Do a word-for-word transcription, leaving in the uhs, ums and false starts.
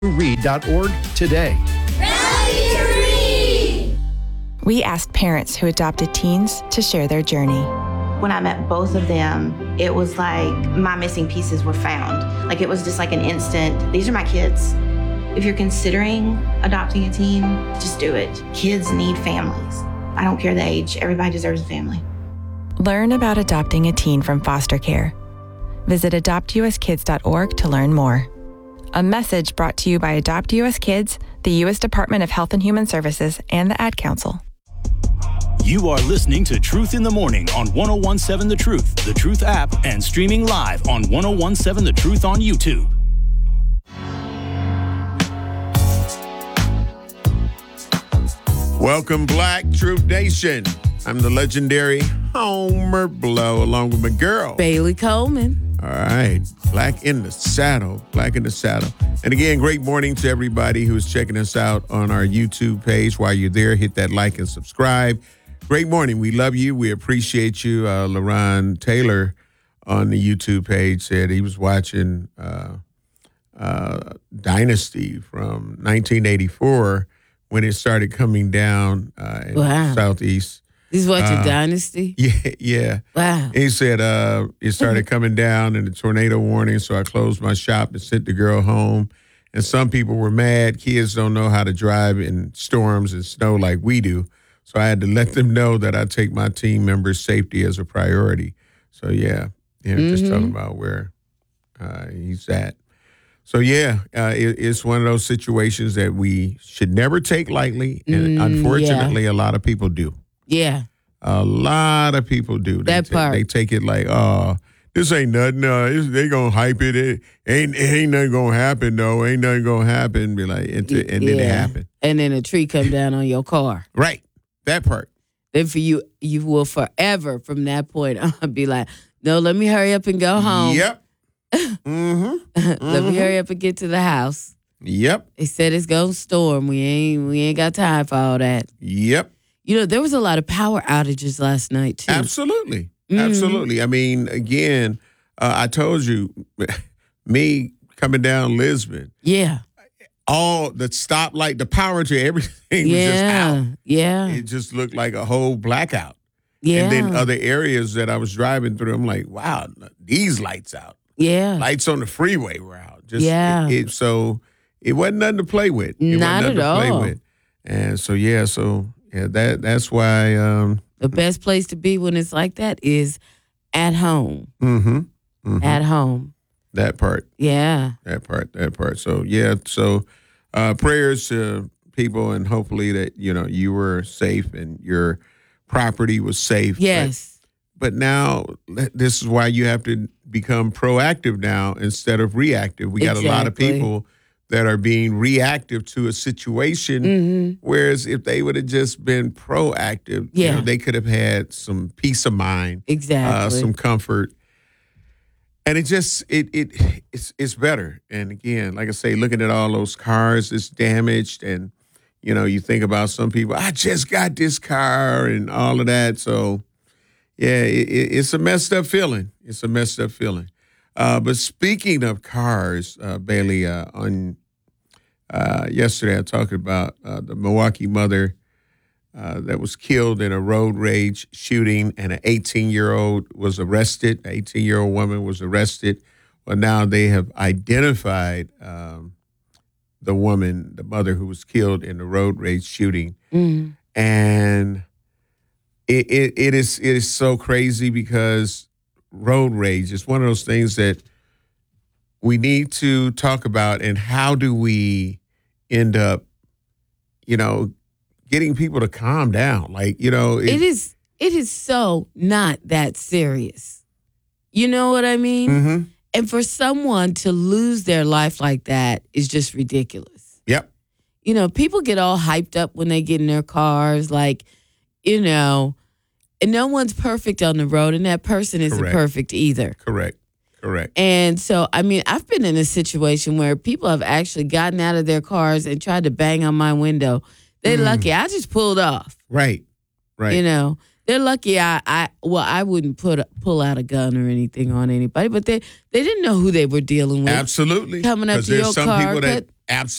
read dot org today. Ready to read! We asked parents who adopted teens to share their journey. When I met both of them, it was like my missing pieces were found. Like it was just like an instant, these are my kids. If you're considering adopting a teen, just do it. Kids need families. I don't care the age, everybody deserves a family. Learn about adopting a teen from foster care. Visit adopt u s kids dot org to learn more. A message brought to you by Adopt U S Kids, the U S Department of Health and Human Services, and the Ad Council. You are listening to Truth in the Morning on one oh one point seven The Truth, The Truth app, and streaming live on one oh one point seven The Truth on YouTube. Welcome, Black Truth Nation. I'm the legendary Homer Blow, along with my girl, Bailey Coleman. All right, Black in the Saddle, Black in the Saddle. And again, great morning to everybody who's checking us out on our YouTube page. While you're there, hit that like and subscribe. Great morning. We love you. We appreciate you. Uh, LaRon Taylor on the YouTube page said he was watching uh, uh, Dynasty from nineteen eighty-four when it started coming down uh, in wow. Southeast. He's watching uh, Dynasty? Yeah, yeah. Wow. He said uh, it started coming down and the tornado warning, so I closed my shop and sent the girl home. And some people were mad. Kids don't know how to drive in storms and snow like we do. So I had to let them know that I take my team members' safety as a priority. So, yeah, yeah mm-hmm. just talking about where uh, he's at. So, yeah, uh, it, it's one of those situations that we should never take lightly. And mm, unfortunately, yeah. a lot of people do. Yeah. A lot of people do. They that t- part. They take it like, oh, this ain't nothing. Uh, they going to hype it. It ain't, it ain't nothing going to happen, though. Ain't nothing going to happen. Be like, and, t- and yeah. then it happened. And then a tree come down on your car. Right. That part. Then for you, you will forever from that point on be like, no, let me hurry up and go home. Yep. mm-hmm. Let mm-hmm. me hurry up and get to the house. Yep. They said it's going to storm. We ain't, we ain't got time for all that. Yep. You know, there was a lot of power outages last night, too. Absolutely. Mm. Absolutely. I mean, again, uh, I told you, me coming down Lisbon. Yeah. All the stoplight, the power to everything yeah. was just out. Yeah. It just looked like a whole blackout. Yeah. And then other areas that I was driving through, I'm like, wow, these lights out. Yeah. Lights on the freeway were out. Just, yeah. It, it, so it wasn't nothing to play with. It Not wasn't at all. To play with. And so, yeah, so... Yeah, that that's why um, the best place to be when it's like that is at home. Mm-hmm, mm-hmm. At home. That part. Yeah. That part. That part. So yeah. So uh, prayers to people, and hopefully that you know you were safe and your property was safe. Yes. But, but now this is why you have to become proactive now instead of reactive. We got exactly. a lot of people that are being reactive to a situation, mm-hmm. whereas if they would have just been proactive, yeah. you know, they could have had some peace of mind, exactly, uh, some comfort, and it just it it it's it's better. And again, like I say, looking at all those cars, it's damaged, and you know, you think about some people. I just got this car and all of that. So yeah, it, it, it's a messed up feeling. It's a messed up feeling. Uh, but speaking of cars, uh, Bailey, uh, on uh, yesterday I talked about uh, the Milwaukee mother uh, that was killed in a road rage shooting, and an eighteen-year-old was arrested. An eighteen-year-old woman was arrested. Well, now they have identified um, the woman, the mother who was killed in the road rage shooting, mm. and it, it it is it is so crazy because road rage is one of those things that we need to talk about, and how do we end up, you know, getting people to calm down? Like, you know, it, it is it is so not that serious. You know what I mean? Mm-hmm. And for someone to lose their life like that is just ridiculous. Yep. You know, people get all hyped up when they get in their cars, like, you know, and no one's perfect on the road, and that person isn't Correct. perfect either. Correct. Correct. And so, I mean, I've been in a situation where people have actually gotten out of their cars and tried to bang on my window. They're Mm. lucky. I just pulled off. Right. Right. You know, they're lucky. I, I well, I wouldn't put a, pull out a gun or anything on anybody, but they, they didn't know who they were dealing with. Absolutely. Coming up 'Cause to there's your some car, people that cut- absolutely.